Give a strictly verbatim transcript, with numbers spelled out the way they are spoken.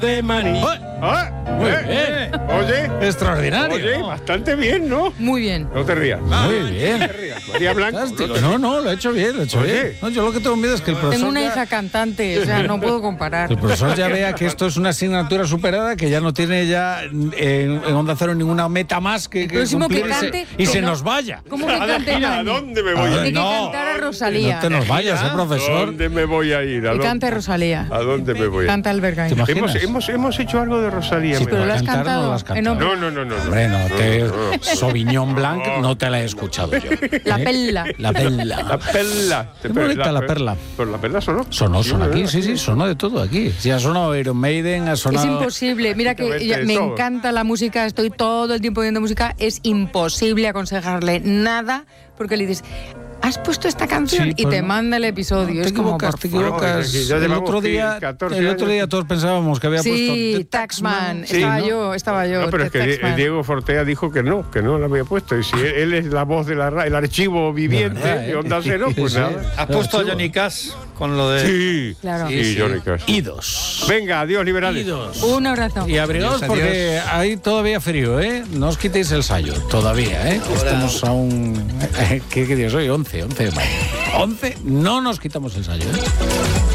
de maní. Ah, Muy eh, bien. Oye, Extraordinario. oye, bastante bien, ¿no? Muy bien. No te rías. Muy bien. No te rías. María Blanco. Fantástico. No, no, lo he hecho bien, lo he hecho Oye. bien. No, yo lo que tengo miedo es que el profesor Tengo una ya- hija cantante, o sea, no puedo comparar. el profesor ya vea que esto es una asignatura superada, que ya no tiene ya en, en Onda Cero ninguna meta más que, que próximo que cumplir y se- cante, y se, que no- nos vaya. ¿Cómo que ¿A cante dónde- ¿A Mani? dónde me voy a Tiene ir? que No. cantar a No Rosalía. te nos vayas, eh, ¿A profesor. dónde me voy a ir? ¿A Que dónde, cante Rosalía. ¿A dónde me voy a ir? Canta Albergain. ¿Te imaginas? Hemos, hemos, hemos hecho algo de Rosalía. Sí, me pero lo has parece. cantar no cantado. lo has en cantado. ópera. No, no, no, no. no. Hombre, no te... No, no. Sauvignon Blanc no te la he escuchado yo. La ¿eh? perla. La perla. La perla. Qué bonita la perla. Pero la perla sonó. Sonó, sonó aquí, ¿verdad? sí, sí, sonó de todo aquí. Sí, ha sonado Iron Maiden, ha Es sonado... imposible. Mira que Prácticamente ya- me todo. encanta la música, estoy todo el tiempo viendo música. Es imposible aconsejarle nada porque le dices, has puesto esta canción Sí, y pues te no. manda el episodio. Te es como, equivocas, por te favor. equivocas. Bueno, que ya el llevamos otro día, catorce el otro día años. todos pensábamos que había puesto Sí, The Taxman. Sí, estaba ¿no? yo, estaba yo. No, pero es The que Di- Taxman. Diego Fortea dijo que no, que no la había puesto. Y si él, él es la voz de la ra- el archivo viviente De verdad, de ¿eh? Onda Cero, pues Sí. nada. ¿Has puesto a Johnny Cash con lo de...? Sí, Claro. sí, Sí, Johnny Cash. Idos. Venga, adiós, liberales. Idos. Un abrazo. Y abrigaos Adiós, porque adiós. hay todavía frío, ¿eh? No os quitéis el sayo, todavía, ¿eh? Estamos aún... ¿Qué, qué día soy? once, once de mayo. once, no nos quitamos el sayo, ¿eh?